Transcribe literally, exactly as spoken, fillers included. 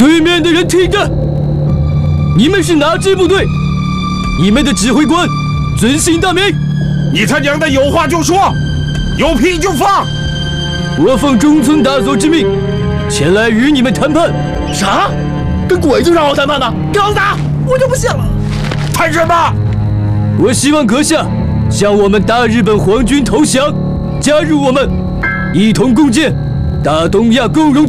对面的人听着，你们是哪支部队？你们的指挥官尊姓大名？ 你他娘的有话就说，有屁就放！ 我奉中村大佐之命，前来与你们谈判。 啥？跟鬼子让我谈判呢？刚打我就不信了！ 谈什么？ 我希望阁下向我们大日本皇军投降，加入我们，一同共建大东亚共荣。